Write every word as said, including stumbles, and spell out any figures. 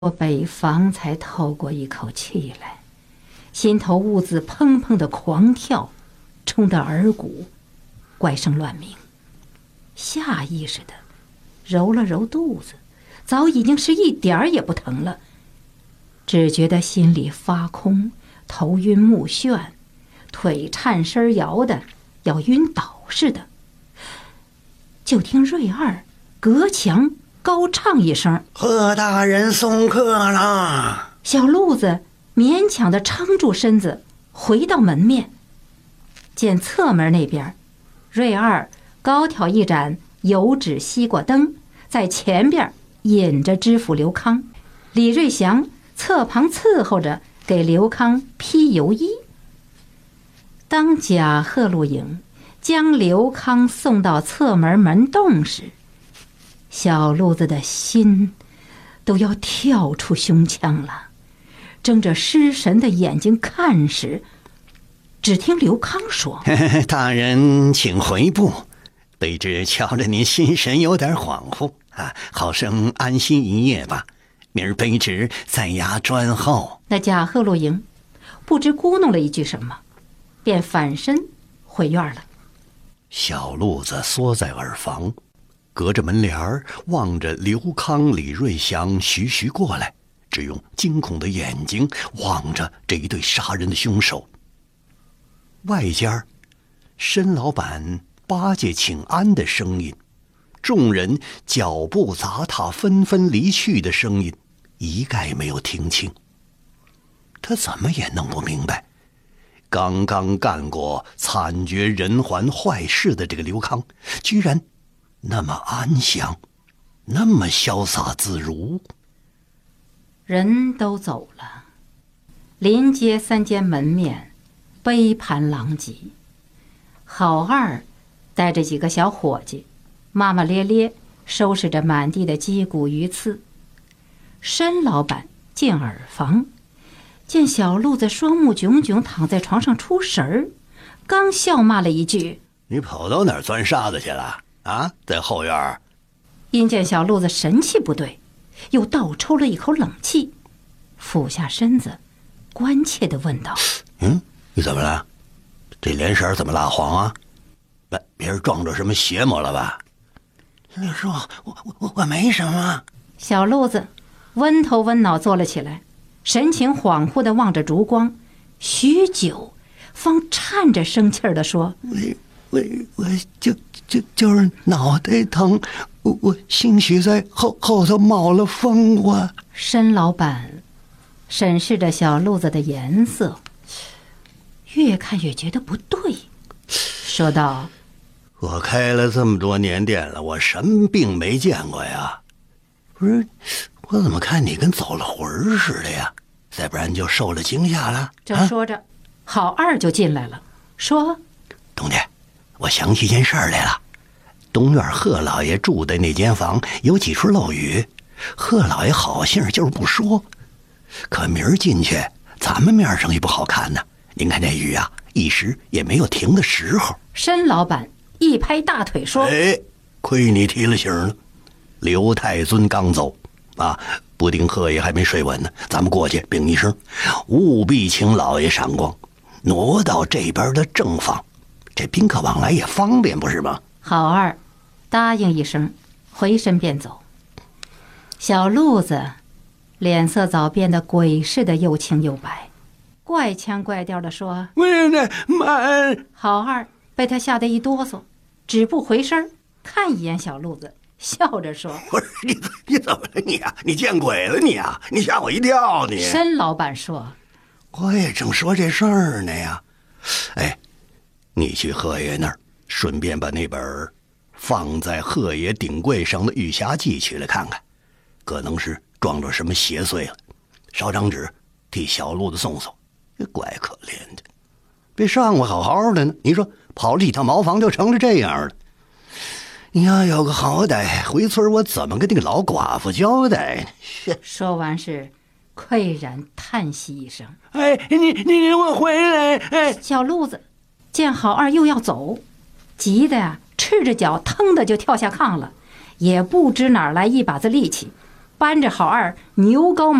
我北房才透过一口气来，心头兀自砰砰的狂跳，冲得耳骨怪声乱鸣。下意识的揉了揉肚子，早已经是一点儿也不疼了，只觉得心里发空，头晕目眩，腿颤身摇的要晕倒似的。就听瑞二隔墙高唱一声：“ 贺大人送客啦！” 小路子勉强地撑住身子，回到门面，见侧门那边，瑞二高挑一盏油纸西瓜灯，在前边引着知府刘康，李瑞祥侧旁伺候着给刘康披油衣。当贾贺禄营将刘康送到侧门门洞时，小路子的心都要跳出胸腔了，睁着失神的眼睛看时，只听刘康说：“ 大人请回步，卑职瞧着您心神有点恍惚啊，好生安心一夜吧，明儿卑职在衙专候。” 那贾贺禄营不知咕哝了一句什么，便反身回院了。 小路子缩在耳房，隔着门帘儿望着刘康、李瑞祥徐徐过来，只用惊恐的眼睛望着这一对杀人的凶手。外间申老板八戒请安的声音，众人脚步杂沓纷纷离去的声音，一概没有听清。他怎么也弄不明白，刚刚干过惨绝人寰坏事的这个刘康，居然那么安详，那么潇洒自如。 人都走了，临街三间门面杯盘狼藉，郝二带着几个小伙计骂骂咧咧收拾着满地的鸡骨鱼刺。申老板进耳房，见小路子双目炯炯躺在床上出神儿，刚笑骂了一句：“ 你跑到哪儿钻沙子去了啊？在后院。” 因见小路子神气不对，又倒抽了一口冷气，俯下身子关切地问道：“ 嗯，你怎么了？这脸色怎么蜡黄啊？别别人撞着什么邪魔了吧？”“六叔，我我我没什么。” 小路子温头温脑坐了起来，神情恍惚地望着烛光，许久方颤着声气儿地说：“ 我我我就就就是脑袋疼，我我兴许在后后头冒了风。”我申老板审视着小路子的颜色，越看越觉得不对，说道：“ 我开了这么多年店了，我什么病没见过呀？不是，我怎么看你跟走了魂似的呀？再不然就受了惊吓了。” 这说着，郝二就进来了，说：“ 东家，我想起件事儿来了。东院贺老爷住的那间房有几处漏雨，贺老爷好心就是不说，可明儿进去咱们面上也不好看呢。您看这雨啊，一时也没有停的时候。” 申老板一拍大腿说：“ 哎，亏你提了醒了。刘太尊刚走啊，不定贺爷还没睡稳呢，咱们过去禀一声，务必请老爷赏光，挪到这边的正房，这宾客往来也方便，不是吗？” 郝二答应一声，回身便走。小路子脸色早变得鬼似的又青又白，怪腔怪调地说：“ 为了满。” 郝二被他吓得一哆嗦，止步回身看一眼小路子，笑着说：“ 不是你，你怎么了你啊？你见鬼了你啊！你吓我一跳你！” 申老板说：“ 我也正说这事儿呢呀。哎，你去贺爷那儿，顺便把那本放在贺爷顶柜上的《玉匣记》取来看看，可能是撞着什么邪祟了。烧张纸替小路子送送，这怪可怜的。别上午好好的呢，你说跑了几趟茅房就成了这样了。你要有个好歹，回村我怎么跟那个老寡妇交代呢？” 说完是喟然叹息一声：“ 哎，你你给我回来！”哎， 小路子见郝二又要走，急得呀，赤着脚腾的就跳下炕了，也不知哪来一把子力气， 搬着好二牛高